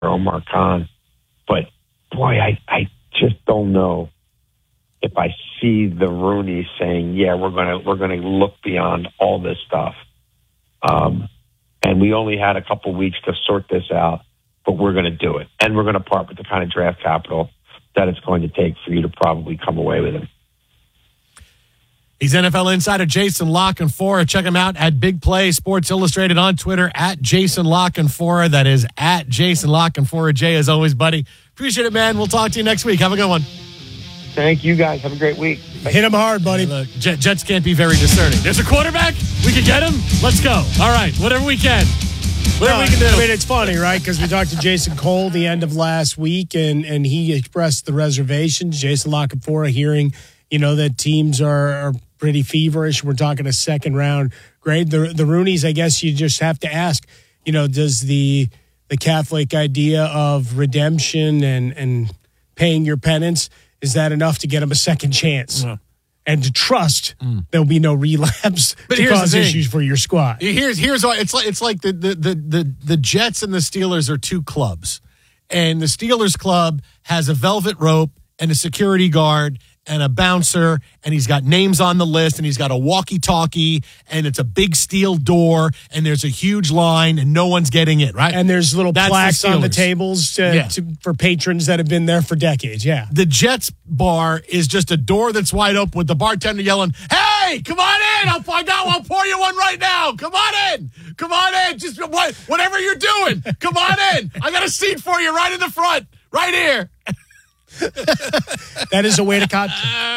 Omar Khan. But boy, I just don't know if I see the Rooney saying, "Yeah, we're gonna look beyond all this stuff." And we only had a couple weeks to sort this out, but we're going to do it, and we're going to part with the kind of draft capital that it's going to take for you to probably come away with him. He's NFL insider Jason La Canfora. Check him out at Big Play Sports Illustrated on Twitter at Jason La Canfora. That is at Jason La Canfora. Jay, as always, buddy. Appreciate it, man. We'll talk to you next week. Have a good one. Thank you, guys. Have a great week. Hit him hard, buddy. Look, Jets can't be very discerning. There's a quarterback. We can get him. Let's go. All right. Whatever we can. Whatever we can do. I mean, it's funny, right? Because we talked to Jason Cole the end of last week, and he expressed the reservations. Jason La Canfora hearing, that teams are pretty feverish. We're talking a second round grade. The Rooneys, I guess you just have to ask, does the Catholic idea of redemption and paying your penance, is that enough to get them a second chance? Yeah. And to trust there'll be no relapse to cause issues for your squad. Here's why it's like the Jets and the Steelers are two clubs, and the Steelers club has a velvet rope and a security guard and a bouncer, and he's got names on the list, and he's got a walkie-talkie, and it's a big steel door, and there's a huge line, and no one's getting it, right? And there's little plaques on the tables for patrons that have been there for decades, yeah. The Jets bar is just a door that's wide open with the bartender yelling, "Hey, come on in! I'll pour you one right now! Come on in! Come on in! Just whatever you're doing, come on in! I got a seat for you right in the front, right here." That is a way to cut.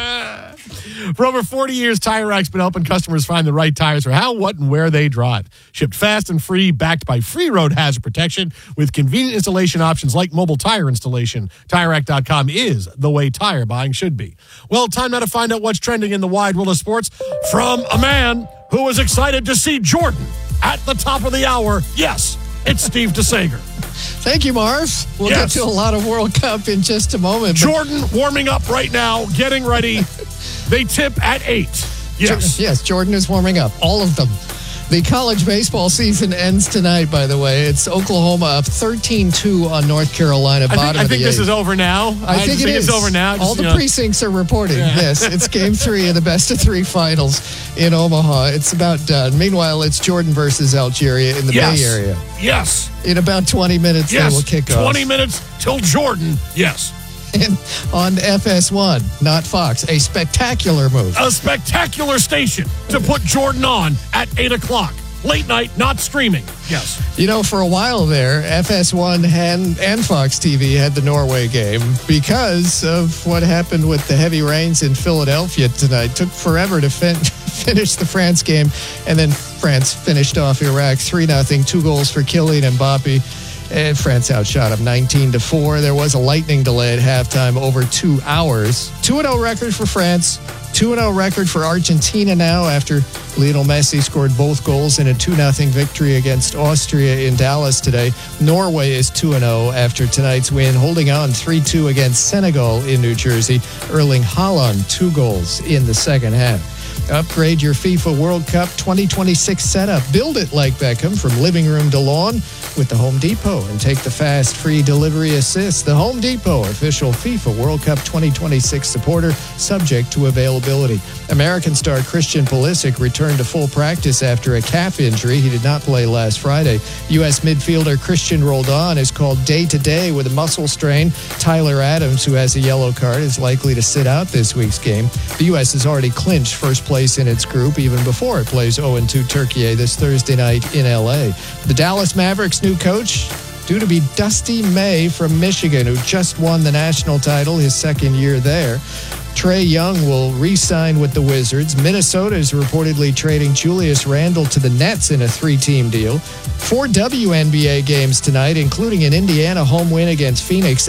For over 40 years, Tire Rack's been helping customers find the right tires for how, what, and where they drive. Shipped fast and free, backed by free road hazard protection with convenient installation options like mobile tire installation. TireRack.com is the way tire buying should be. Well, time now to find out what's trending in the wide world of sports from a man who was excited to see Jordan at the top of the hour. Yes, it's Steve DeSager. Thank you, Marv. We'll get to a lot of World Cup in just a moment. Jordan warming up right now, getting ready. They tip at 8. Yes. Yes, Jordan is warming up. All of them. The college baseball season ends tonight, by the way. It's Oklahoma up 13-2 on North Carolina. I think this is over now. I think it's over now. All the precincts are reporting this. It's game 3 of the best-of-3 finals in Omaha. It's about done. Meanwhile, it's Jordan versus Algeria in the Bay Area. Yes. In about 20 minutes, they will kick off. 20 minutes till Jordan. Yes. And on FS1, not Fox, a spectacular move. A spectacular station to put Jordan on at 8 o'clock. Late night, not streaming. Yes. For a while there, FS1 and Fox TV had the Norway game because of what happened with the heavy rains in Philadelphia tonight. Took forever to finish the France game, and then France finished off Iraq 3-0, 2 goals for Kylian Mbappe. And France outshot them 19-4. There was a lightning delay at halftime over 2 hours. 2-0 record for France. 2-0 record for Argentina now after Lionel Messi scored both goals in a 2-0 victory against Austria in Dallas today. Norway is 2-0 after tonight's win, holding on 3-2 against Senegal in New Jersey. Erling Haaland, 2 goals in the second half. Upgrade your FIFA World Cup 2026 setup. Build it like Beckham from living room to lawn with the Home Depot and take the fast free delivery assist. The Home Depot, official FIFA World Cup 2026 supporter, subject to availability. American star Christian Pulisic returned to full practice after a calf injury. He did not play last Friday. U.S. midfielder Christian Roldan is called day-to-day with a muscle strain. Tyler Adams, who has a yellow card, is likely to sit out this week's game. The U.S. has already clinched first place in its group even before it plays 0-2 Turkey this Thursday night in L.A. The Dallas Mavericks' new coach, due to be Dusty May from Michigan, who just won the national title his second year there. Trae Young will re-sign with the Wizards. Minnesota is reportedly trading Julius Randle to the Nets in a 3-team deal. 4 WNBA games tonight, including an Indiana home win against Phoenix,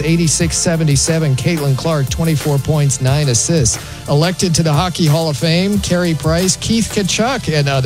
86-77. Caitlin Clark, 24 points, 9 assists. Elected to the Hockey Hall of Fame, Carey Price, Keith Tkachuk, and others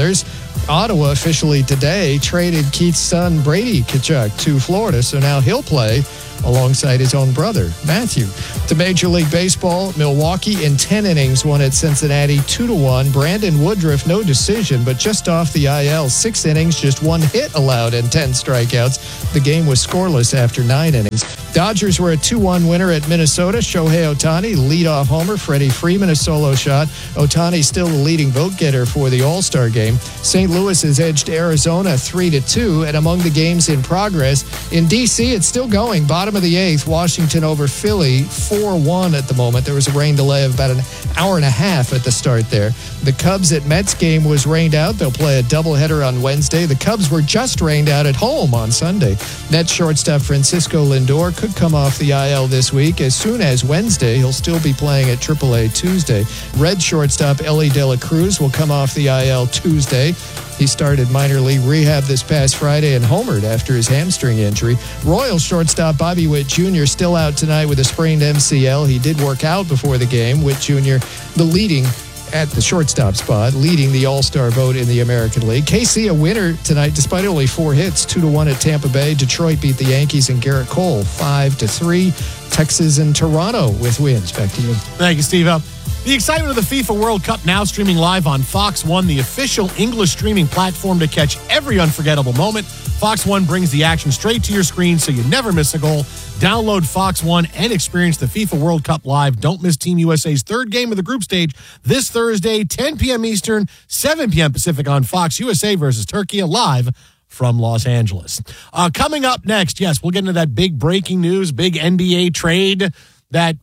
Ottawa officially today traded Keith's son Brady Tkachuk to Florida, so now he'll play alongside his own brother, Matthew. To Major League Baseball, Milwaukee in 10 innings won at Cincinnati 2-1. Brandon Woodruff, no decision, but just off the IL. 6 innings, just 1 hit allowed and 10 strikeouts. The game was scoreless after 9 innings. Dodgers were a 2-1 winner at Minnesota. Shohei Ohtani, leadoff homer. Freddie Freeman, a solo shot. Ohtani still the leading vote getter for the All-Star game. St. Louis has edged Arizona 3-2. And among the games in progress, in D.C., it's still going. Bottom of the 8th, Washington over Philly, 4-1 at the moment. There was a rain delay of about an hour and a half at the start there. The Cubs at Mets game was rained out. They'll play a doubleheader on Wednesday. The Cubs were just rained out at home on Sunday. Mets shortstop Francisco Lindor could come off the IL this week. As soon as Wednesday, he'll still be playing at AAA Tuesday. Red shortstop Ellie De La Cruz will come off the IL Tuesday. He started minor league rehab this past Friday and homered after his hamstring injury. Royals shortstop Bobby Witt Jr. still out tonight with a sprained MCL. He did work out before the game. Witt Jr., the leading at the shortstop spot, leading the All-Star vote in the American League. KC a winner tonight despite only 4 hits, 2-1 at Tampa Bay. Detroit beat the Yankees and Garrett Cole 5-3. Texas and Toronto with wins. Back to you. Thank you, Steve. The excitement of the FIFA World Cup now streaming live on Fox One, the official English streaming platform to catch every unforgettable moment. Fox One brings the action straight to your screen so you never miss a goal. Download Fox One and experience the FIFA World Cup live. Don't miss Team USA's third game of the group stage this Thursday, 10 p.m. Eastern, 7 p.m. Pacific on Fox. USA versus Turkey, live from Los Angeles. Coming up next, yes, we'll get into that big breaking news, big NBA trade that,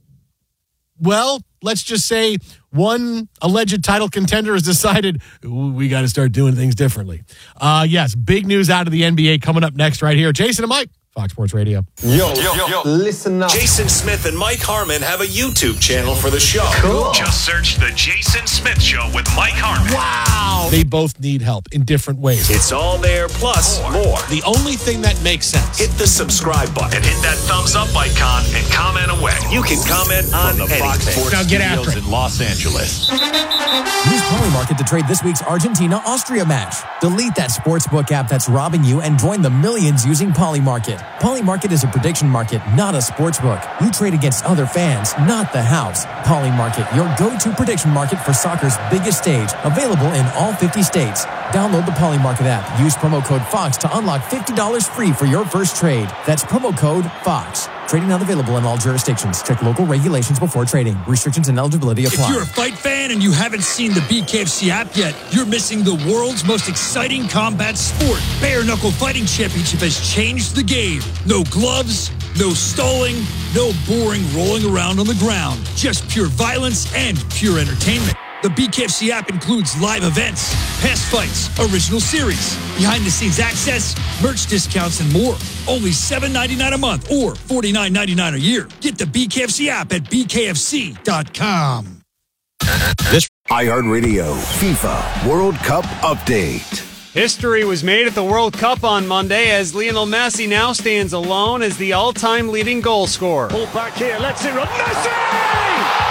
well, let's just say one alleged title contender has decided we got to start doing things differently. Yes, big news out of the NBA coming up next right here. Jason and Mike, Fox Sports Radio. Yo, listen up. Jason Smith and Mike Harmon have a YouTube channel for the show. Cool. Just search The Jason Smith Show with Mike Harmon. Wow. They both need help in different ways. It's all there, plus more. The only thing that makes sense. Hit the subscribe button and hit that thumbs up icon and comment away. You can comment on From the Fox anything. Sports Now get after Studios in Los Angeles. Use Polymarket to trade this week's Argentina-Austria match. Delete that sportsbook app that's robbing you and join the millions using Polymarket. Polymarket is a prediction market, not a sportsbook. You trade against other fans, not the house. Polymarket, your go-to prediction market for soccer's biggest stage. Available in all 50 states. Download the Polymarket app. Use promo code FOX to unlock $50 free for your first trade. That's promo code FOX. Trading not available in all jurisdictions. Check local regulations before trading. Restrictions and eligibility apply. If you're a fight fan and you haven't seen the BKFC app yet, you're missing the world's most exciting combat sport. Bare Knuckle Fighting Championship has changed the game. No gloves, no stalling, no boring rolling around on the ground. Just pure violence and pure entertainment. The BKFC app includes live events, past fights, original series, behind-the-scenes access, merch discounts, and more. Only $7.99 a month or $49.99 a year. Get the BKFC app at bkfc.com. This iHeartRadio FIFA World Cup update. History was made at the World Cup on Monday as Lionel Messi now stands alone as the all-time leading goal scorer. Pull back here, let's it run. Messi!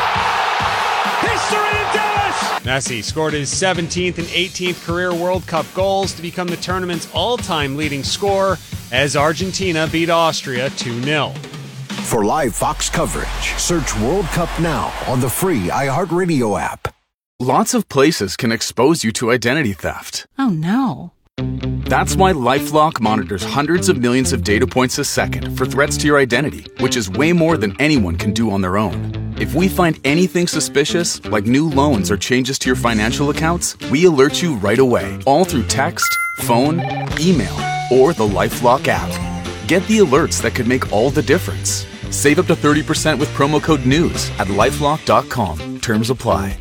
History in Dallas! Messi scored his 17th and 18th career World Cup goals to become the tournament's all-time leading scorer as Argentina beat Austria 2-0. For live Fox coverage, search World Cup now on the free iHeartRadio app. Lots of places can expose you to identity theft. Oh, no. That's why LifeLock monitors hundreds of millions of data points a second for threats to your identity, which is way more than anyone can do on their own. If we find anything suspicious, like new loans or changes to your financial accounts, we alert you right away, all through text, phone, email, or the LifeLock app. Get the alerts that could make all the difference. Save up to 30% with promo code NEWS at LifeLock.com. Terms apply.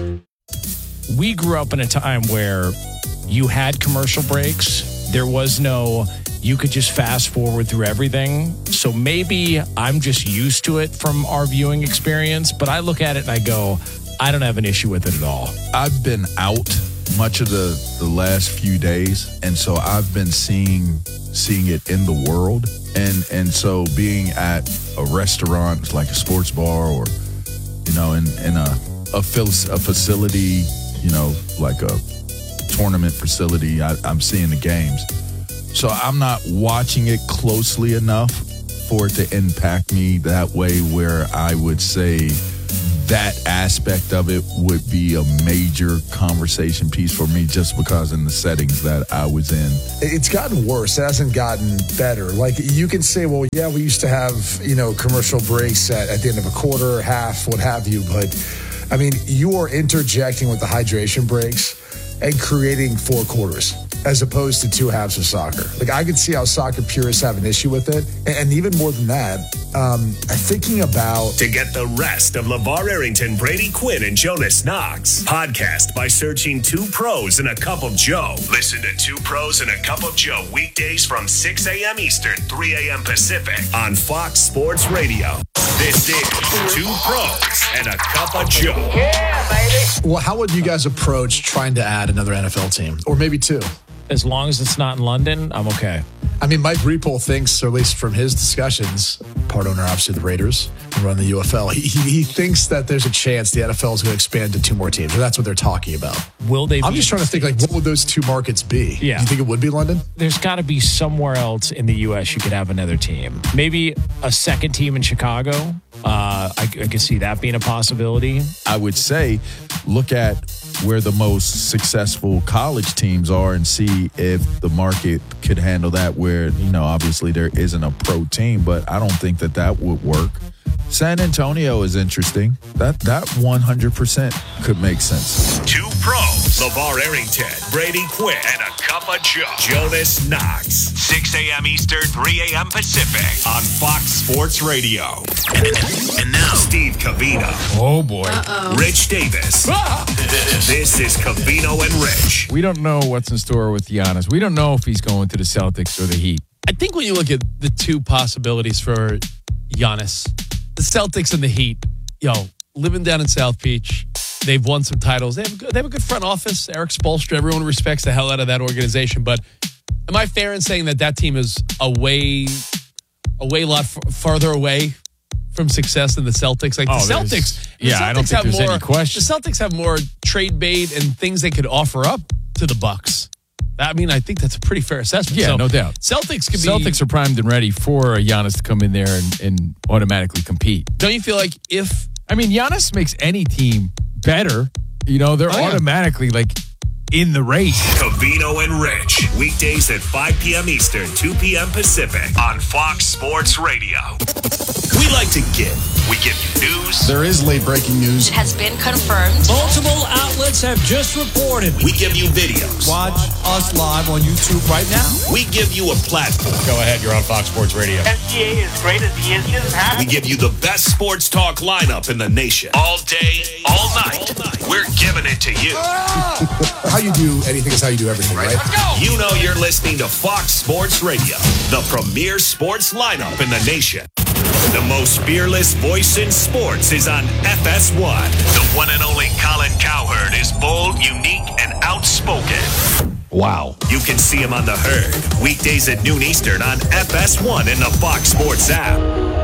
We grew up in a time where you had commercial breaks. There was no, you could just fast forward through everything. So maybe I'm just used to it from our viewing experience, but I look at it and I go, I don't have an issue with it at all. I've been out much of the last few days, and so I've been seeing it in the world. And so being at a restaurant like a sports bar or, in a facility, like a tournament facility. I'm seeing the games. So I'm not watching it closely enough for it to impact me that way where I would say that aspect of it would be a major conversation piece for me just because in the settings that I was in. It's gotten worse. It hasn't gotten better. Like, you can say, well, yeah, we used to have, commercial breaks at the end of a quarter, half, what have you. But, I mean, you are interjecting with the hydration breaks and creating 4 quarters as opposed to 2 halves of soccer. Like, I could see how soccer purists have an issue with it. And even more than that, thinking about... To get the rest of LeVar Arrington, Brady Quinn, and Jonas Knox. Podcast by searching 2 Pros and a Cup of Joe. Listen to 2 Pros and a Cup of Joe weekdays from 6 a.m. Eastern, 3 a.m. Pacific on Fox Sports Radio. This is 2 Pros and a Cup of Joe. Yeah, baby. Well, how would you guys approach trying to add another NFL team? Or maybe 2? As long as it's not in London, I'm okay. I mean, Mike Repole thinks, or at least from his discussions, part owner, obviously, the Raiders, who run the UFL, he thinks that there's a chance the NFL is going to expand to 2 more teams, or that's what they're talking about. Will they? I'm just trying to think, like, what would those 2 markets be? Yeah. You think it would be London? There's got to be somewhere else in the U.S. you could have another team. Maybe a second team in Chicago. I could see that being a possibility. I would say look at where the most successful college teams are and see if the market could handle that where, obviously there isn't a pro team, but I don't think that would work. San Antonio is interesting. That 100% could make sense. 2 Pros, LeVar Arrington, Brady Quinn, and a Cup of Joe. Jonas Knox, 6 a.m. Eastern, 3 a.m. Pacific on Fox Sports Radio. And now, Steve Covino. Oh, boy. Rich Davis. This is Covino and Rich. We don't know what's in store with Giannis. We don't know if he's going to the Celtics or the Heat. I think when you look at the 2 possibilities for Giannis, the Celtics and the Heat, living down in South Beach, they've won some titles. They have a good front office. Eric Spoelstra, everyone respects the hell out of that organization. But am I fair in saying that team is a lot farther away from success than the Celtics? Like the Celtics, I don't think there's any question. The Celtics have more trade bait and things they could offer up to the Bucks. I mean, I think that's a pretty fair assessment. Yeah, no doubt. Celtics are primed and ready for Giannis to come in there and automatically compete. Don't you feel like Giannis makes any team better, they're automatically in the race. Covino and Rich, weekdays at 5 p.m. Eastern, 2 p.m. Pacific on Fox Sports Radio. We like to give. We give you news. There is late breaking news. It has been confirmed. Multiple outlets have just reported. We give you videos. Watch us live on YouTube right now. We give you a platform. Go ahead, you're on Fox Sports Radio. SGA is great as he is. We give you the best sports talk lineup in the nation. All day, all night. We're giving it to you. How you do anything is how you do everything, right? Let's go. You know you're listening to Fox Sports Radio, the premier sports lineup in the nation. The most fearless voice in sports is on FS1. The one and only Colin Cowherd is bold, unique, and outspoken. Wow. You can see him on The Herd, weekdays at noon Eastern on FS1 and the Fox Sports app.